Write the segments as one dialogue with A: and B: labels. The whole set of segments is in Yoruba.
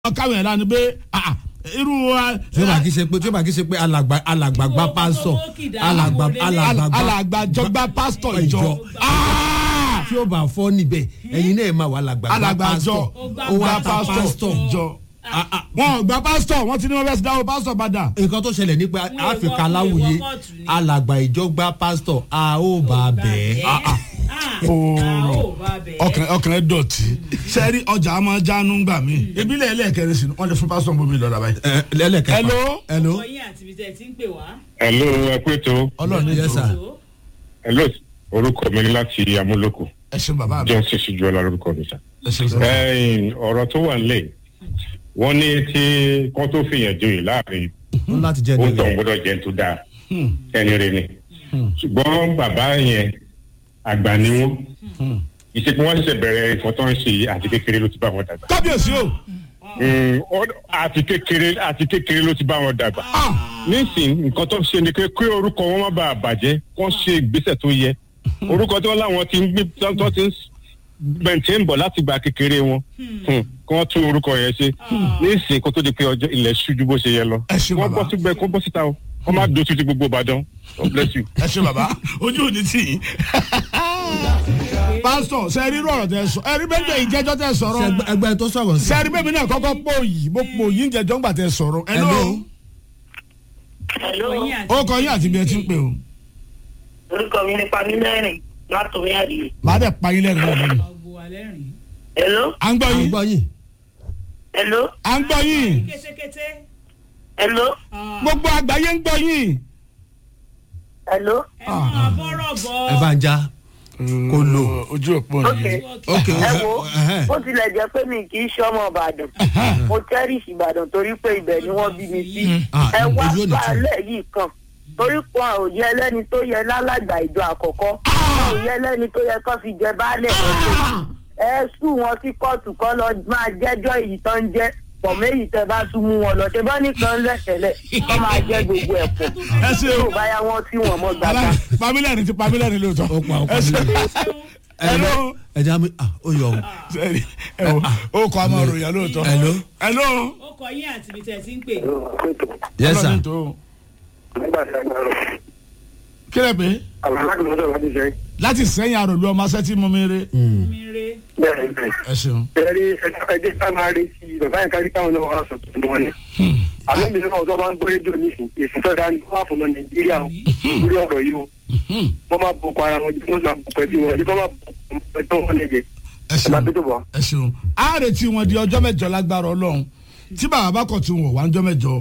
A: káwọn ẹ̀ lánàá pé irú
B: tí ó bá kí ṣe pé alàgbàgbà pásítọ̀
A: alàgbàjọgbà pásítọ̀ ìjọ
B: tí ó bá fọ́ níbẹ̀ ẹ̀yin náà máa wà alàgbàgbà pásítọ̀
A: ìjọ wọn gba pásítọ̀ wọn ti ní wọn fẹẹ dáwọ́ pásítọ̀ padà.
B: nǹkan tó ṣẹlẹ̀ nípa áfíríkà aláwùyé alàgbà ìjọgbà pásítọ̀ a ó bá bẹ́ẹ̀.
A: ọkàn dọ̀tí sẹ́rí ọjà máa jánu gbà mí ìbílẹ̀ ẹlẹ́ẹ̀kẹrin sí wọ́n lè fún pásítọ̀ bómi lọ́la báyìí.
B: ẹlẹ́ẹ̀kẹfà
A: hello.
C: hello ẹ pé tó.
B: ọlọ́run ní yẹ́sà.
C: hello orúkọ mi ni láti amúlòkù.
A: ẹ ṣeun bàbá mi.
C: johnson ṣíjọ́lá lórúkọ mi sá. ọ̀rọ̀ tó wà nílẹ̀ wọ́n ní tí kọ́ tó fìyàn joyè láàrin ó tọ̀ gbọ́dọ̀ jẹ́ tó dáa ẹni rẹ ni ṣùgbọ́n bàbá yẹn àgbà ni wọ́n ìṣèpọ̀ wọ́n ṣẹ̀ṣẹ̀ bẹ̀rẹ̀ nǹkan tó ń ṣe àti kékeré ló ti bá wọn dàgbà.
A: kábíyèsí o.
C: àti kékeré ló ti bá wọn dàgbà. nísìnyí nǹkan tó ń ṣe ni pé orúkọ wọn má bàa bàjẹ́ wọ́n ṣe ìgbésẹ̀ tó yẹ orúkọ tó láwọn ti ń gbé tó ti ń bẹ̀ǹtẹ̀ ń bọ̀ láti gba kékeré wọn kí wọ́n tún orúkọ yẹn ṣe nísìnyí kó tó di pé ọjọ́ ilẹ̀ ṣújú bó ṣe yẹ lọ wọ́n bọ́ síbẹ̀ kó bọ́ síta o wọ́n má dòtú ti gbogbo Ìbàdàn God bless you.
A: ẹ ṣe bàbá ojú òní tì í. pásítọ̀ ṣe rí rọ̀rọ̀ tẹ sọ ẹ rí bẹ́ẹ̀ ìjẹ́jọ́ tẹ sọ̀rọ̀
B: ẹgbẹ́ tó sọ̀rọ̀ sí.
A: ṣe rí bẹ́ẹ̀ mi náà kọ́kọ́ pò yìí mo pò yìí ń jẹjọ́ ńgbà tẹ sọ̀rọ̀ ẹ ló. ó kọ yín àti bí ẹ ti ń pè o.
D: orúkọ mi ni Pamílẹ́rìn látòmí àdìyẹ.
A: màá dẹ̀ pa yín lẹ́rìn náà lónìí.
D: hello.
A: à ń gbọ́ yín.
D: hello.
A: à ń gbọ́ yín. hello. gbogbo àgbáyé ń gbọ́ yín.
D: hello.
B: ẹ bá ń já kó lò.
A: ojú òpó ni.
D: ok ẹ wo bó tilẹ̀ jẹ́ pé mi kì í ṣe ọmọ Ìbàdàn mo cherish Ìbàdàn torí pé ibẹ̀ ni wọ́n bí mi sí. ẹ wá balẹ̀ yìí kan torí kan ò yẹ lẹ́ni tó yẹ lálàgbà ìjọ àkọ́kọ́ ò yẹ lẹ́ni tó yẹ kó fi jẹ baálẹ̀ lọ́sẹ̀ ẹ sùn wọn sí kóòtù kọ́ lọ máa jẹ́jọ́ èyí tó ń jẹ́ pọ̀ méjì tẹ bá tún mú wọn lọ ṣe bá nìkan lẹ́sẹ̀lẹ̀ kọ́ máa jẹ́ gbogbo ẹ̀pọ̀
A: ẹ ṣe o
D: tó bá yá wọn tí wọ́n mọ́ gbàgbà.
A: Pamílẹ́rìn ti Pamílẹ́rìn lóòótọ́.
B: ó pa ọkọ nílẹ̀
A: hello.
B: ẹja mi ó yọ
A: o. ó kọ àmọ́ òròyìn lóòótọ́. hello.
E: ó kọ yín àti ibi tẹ̀ tí ń pè.
B: yes sir.
A: kí lè pé. láti sẹ́yìn àròlú ọmọ sẹ́tì mú mi rè. ẹ ṣeun.
F: ẹjẹ ká máa rí sí bàbá yẹn kárí káwọn náà wà sọ̀tún ní wọn ni. àmọ́ mi náà ọ̀dọ́ máa ń gbọ́ rédíò nísìn èsì fẹ́ẹ́ ní wọ́n á fọmọ Nàìjíríà lórí ọ̀rọ̀ yìí o. wọ́n máa bọ̀ ọkọ̀ ara wọn jù wọ́n máa bọ̀ pẹ̀lú wọn ẹ̀jẹ̀ tó máa bọ̀ pẹ̀lú wọn lẹ́jẹ̀.
A: ẹ ṣeun. a retí wọn di ọjọ́ mẹ́jọ lágbára Ọlọ́run tí bàbá bá kọ̀ tí wọn wà ọjọ́ mẹ́jọ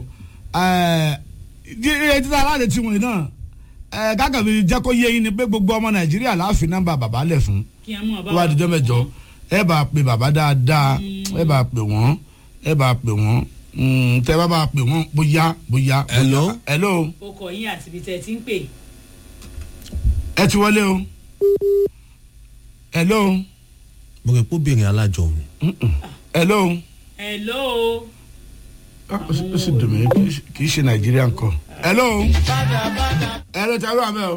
A: títí aláàrẹ tí wọn náà kákàbí jẹ́ kó yé yín ni pé gbogbo ọmọ Nàìjíríà láàfin nọ́mbà bàbá lẹ̀ fún wọ́n àdìjọ́ mẹ́jọ ẹ bá pè bàbá dáadáa ẹ bá pè wọ́n tẹ bá pè wọ́n bóyá. hello.
E: ó kọ yín àti ibi tẹ̀ tí ń pè.
A: ẹ ti wọlé o. hello.
B: mo rẹ̀ kó bèrè alájọ mi.
A: hello.
E: hello.
A: ó sì dùn mí kì í ṣe Nàìjíríà nǹkan. hello. hello tí a lọ àmẹ́ o.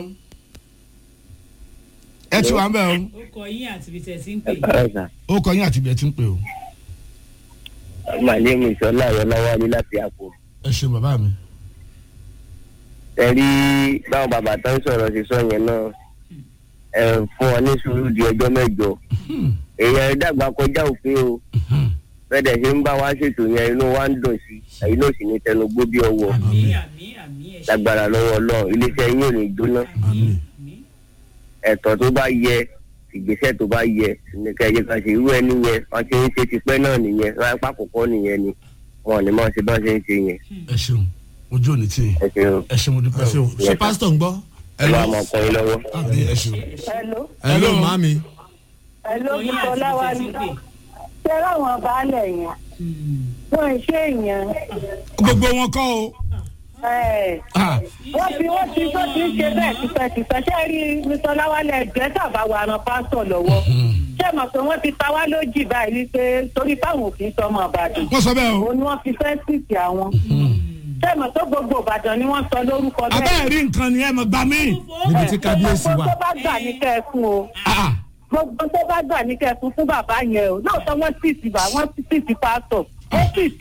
A: ẹ ti wà àmẹ́ o.
E: ó kọ yín àti ibi tẹ̀ tí ń pè.
A: ó kọ yín àti ibi tẹ̀ tí ń pè o.
G: màlẹ́ mi ìṣọ́lá ayọ̀láwá ní láti àpò.
A: ẹ ṣe bàbá mi.
G: ẹ rí báwọn bàbá tó ń sọ̀rọ̀ sí sọ yẹn náà ẹ fún ọ ní sùúrù di ọjọ́ mẹ́jọ. èèyàn dàgbà kọjá òfin o bẹ́ẹ̀ ṣe ń bá wa ṣètò yẹn inú wa ń dùn sí ẹ̀yin náà sì ní tẹnugbó bí ọwọ́ lágbára lọ́wọ́ Ọlọ́run iléeṣẹ́ yín ò ní jóná ẹ̀tọ́ tó bá yẹ ìgbésẹ̀ tó bá yẹ nìkan ẹ̀yẹ kan ṣe irú ẹni yẹn wọ́n ti ń ṣe tipẹ́ náà nìyẹn láì pàkókò nìyẹn ni wọn ò ní máa ṣe bá ṣe ń ṣe yẹn.
A: ẹ ṣeun ojú ò ní tì í ẹ ṣeun mo dúpẹ́ o.
B: ṣé pásítọ̀ ń gbọ́.
G: ẹ lọ́ àmọ́ ọkọ yín lọ́wọ́.
A: ẹ ṣeun.
B: hello màmí.
D: hello Bùkọ́lá wa ní ṣé láwọn baálẹ̀ yẹn wọ́n ń ṣe èèyàn.
A: gbogbo wọn kọ́ o.
D: wọ́n ti ṣe bẹ́ẹ̀ tipẹ́tipẹ́ ṣé rí Mr. Láwálẹ̀ ẹ̀jẹ̀ sábà wà ran pásítọ̀ lọ́wọ́ ṣé mọ̀ pé wọ́n ti ta wá lójì báyìí wípé torí táwọn òfin sọmọ Ìbàdàn
A: wọ́n sọ bẹ́ẹ̀ o.
D: òun ni wọ́n fi fẹ́ sìkì àwọn ṣé mọ̀ tó gbogbo Ìbàdàn ni wọ́n sọ lórúkọ bẹ́ẹ̀.
A: abẹ́ẹ̀ rí nǹkan ni ẹ mọ̀ gbà mí.
B: níbi tí kábíyèsí wà.
D: gbogbo tó bá gbà ní kẹ́ ẹ fún o. gbogbo tó bá gbà ní kẹ́ ẹ fún bàbá yẹn o lóòótọ́ wọ́n sì ti pásítọ̀ ó sì